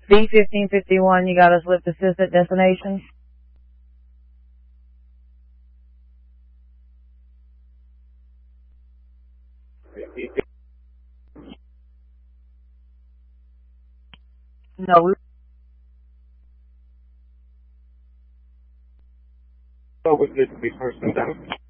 B-1551, you got us lift assist at destination? No, So would this be person down?